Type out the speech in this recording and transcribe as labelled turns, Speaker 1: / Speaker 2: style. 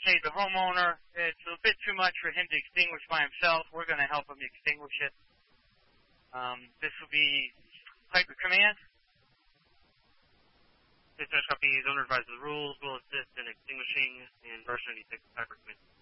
Speaker 1: hey, the homeowner, it's a bit too much for him to extinguish by himself. We're going to help him extinguish it. This will be Piper Command. Dispatch copy, owner advises the rules, will assist in extinguishing and version 86 Piper Command.